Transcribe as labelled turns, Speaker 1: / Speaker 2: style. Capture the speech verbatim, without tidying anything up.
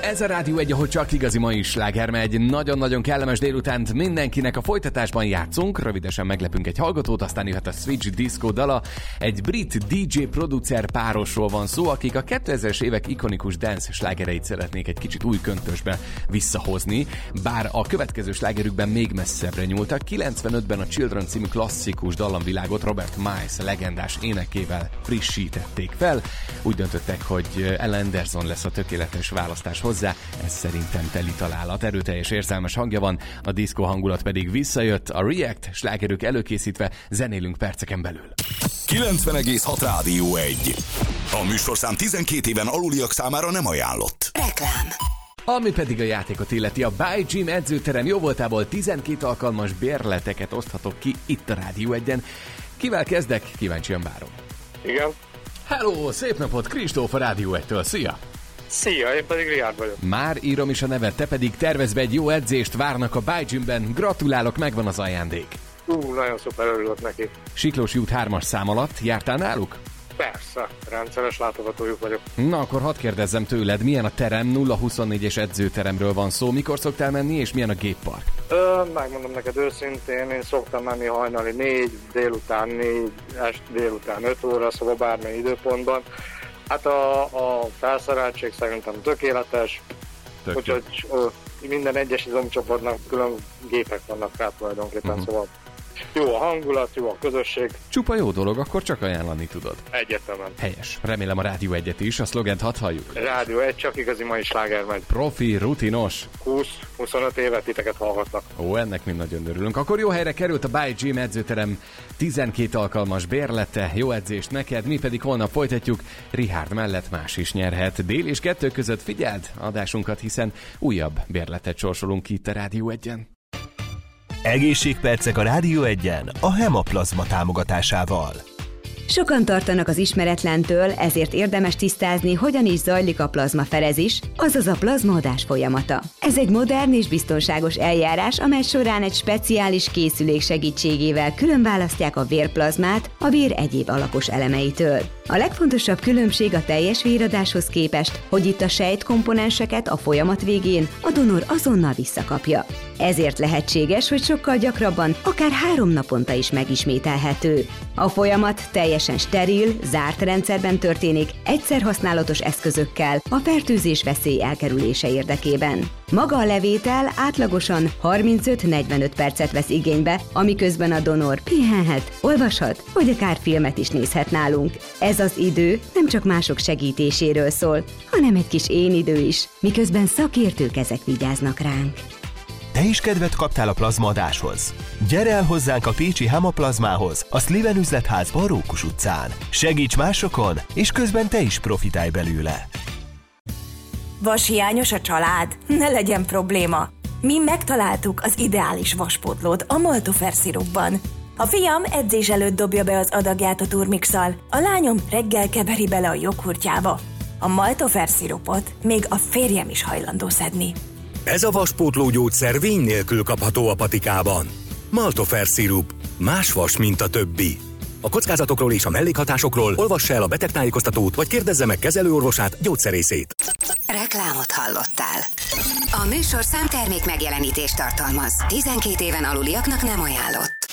Speaker 1: Ez a Rádió egy, ahol csak igazi mai sláger megy. Nagyon-nagyon kellemes délutánt mindenkinek. A folytatásban játszunk, rövidesen meglepünk egy hallgatót, aztán jöhet a Switch Disco dala. Egy brit dé dzsé producer párosról van szó, akik a kétezres évek ikonikus dance slágereit szeretnék egy kicsit új köntösbe visszahozni, bár a következő slágerükben még messzebbre nyúltak. kilencvenötben a Children című klasszikus dallamvilágot Robert Miles legendás énekével frissítették fel. Úgy döntöttek, hogy Ellen Anderson lesz a tökéletes választás hozzá, ez szerintem teli találat, erőteljes érzelmes hangja van, a diszkó hangulat pedig visszajött, a React slágerük előkészítve, zenélünk perceken belül.
Speaker 2: kilencven egész hat Rádió egy. A műsorszám tizenkét éven aluliak számára nem ajánlott.
Speaker 3: Reklám.
Speaker 1: Ami pedig a játékot illeti, a By Gym edzőterem jóvoltából tizenkét alkalmas bérleteket oszthatok ki itt a Rádió egyen. Kivel kezdek? Kíváncsian várom.
Speaker 4: Igen.
Speaker 1: Hello, szép napot, Kristóf a Rádió egytől, szia!
Speaker 4: Szia, én pedig Riárd vagyok.
Speaker 1: Már írom is a nevet, te pedig tervezve egy jó edzést várnak a By Gymben. Gratulálok, megvan az ajándék.
Speaker 4: Ú, nagyon szuper, örülök neki.
Speaker 1: Siklósi út hármas szám alatt, jártál náluk?
Speaker 4: Persze, rendszeres látogatójuk vagyok.
Speaker 1: Na, akkor hadd kérdezzem tőled, milyen a terem, nulla huszonnégyes edzőteremről van szó, mikor szoktál menni, és milyen a géppark?
Speaker 4: Ö, megmondom neked őszintén, én szoktam menni hajnali négy, délután négy, est délután öt óra, szóval bármely időpontban. Hát a, a felszereltség szerintem tökéletes,
Speaker 1: Tök
Speaker 4: úgyhogy ö, minden egyes izomcsoportnak külön gépek vannak rá tulajdonképpen, uh-huh. Szóval jó a hangulat, jó a közösség.
Speaker 1: Csupa jó dolog, akkor csak ajánlani tudod.
Speaker 4: Egyetemen.
Speaker 1: Helyes. Remélem a Rádió egyet is, a szlogent hadd halljuk.
Speaker 4: Rádió egy, csak igazi mai sláger megy.
Speaker 1: Profi, rutinos.
Speaker 4: húsz-huszonöt évet titeket hallgatnak.
Speaker 1: Ó, ennek mind nagyon örülünk. Akkor jó helyre került a By Gym edzőterem tizenkét alkalmas bérlete. Jó edzést neked, mi pedig holnap folytatjuk. Richard mellett más is nyerhet. Dél és kettő között figyeld adásunkat, hiszen újabb bérletet sorsolunk itt a Rádió egyen.
Speaker 5: Egészségpercek a Rádió egyen a Hemaplazma támogatásával.
Speaker 3: Sokan tartanak az ismeretlentől, ezért érdemes tisztázni, hogyan is zajlik a plazmaferezés, azaz a plazmaadás folyamata. Ez egy modern és biztonságos eljárás, amely során egy speciális készülék segítségével különválasztják a vérplazmát a vér egyéb alapos elemeitől. A legfontosabb különbség a teljes véradáshoz képest, hogy itt a sejtkomponenseket a folyamat végén a donor azonnal visszakapja. Ezért lehetséges, hogy sokkal gyakrabban, akár három naponta is megismételhető. A folyamat teljesen steril, zárt rendszerben történik, egyszer használatos eszközökkel a fertőzés veszély elkerülése érdekében. Maga a levétel átlagosan harmincöt-negyvenöt percet vesz igénybe, amiközben a donor pihenhet, olvashat, vagy akár filmet is nézhet nálunk. Ez az idő nem csak mások segítéséről szól, hanem egy kis én idő is, miközben szakértők ezek vigyáznak ránk.
Speaker 5: Te is kedvet kaptál a plazmaadáshoz? Gyere el hozzánk a pécsi Hemaplazmához, a Sliven üzletházba a Rókus utcán. Segíts másokon, és közben te is profitálj belőle.
Speaker 6: Vashiányos a család? Ne legyen probléma. Mi megtaláltuk az ideális vaspótlót a Maltofer szirupban. A fiam edzés előtt dobja be az adagját a turmixal, a lányom reggel keveri bele a joghurtjába. A Maltofer szirupot még a férjem is hajlandó szedni.
Speaker 7: Ez a vaspótló gyógyszer vény nélkül kapható a patikában. Maltofer szirup. Más vas, mint a többi. A kockázatokról és a mellékhatásokról olvassa el a betegtájékoztatót, vagy kérdezze meg kezelőorvosát, gyógyszerészét.
Speaker 3: Reklámot hallottál. A műsorszám termék megjelenítést tartalmaz. tizenkét éven aluliaknak nem ajánlott.